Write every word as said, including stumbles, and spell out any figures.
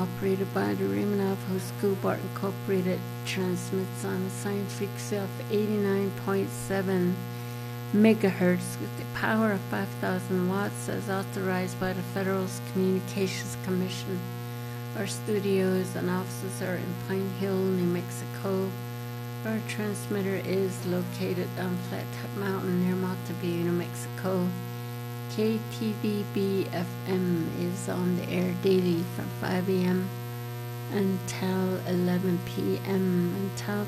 operated by the Raymond Alpha School Bar Incorporated, transmits on a science frequency of eighty-nine point seven megahertz with the power of five thousand watts as authorized by the Federal Communications Commission. Our studios and offices are in Pine Hill, New Mexico. Our transmitter is located on Flat Top Mountain near Monteview, New Mexico. K T V B F M is on the air daily from five a.m. until eleven p.m. until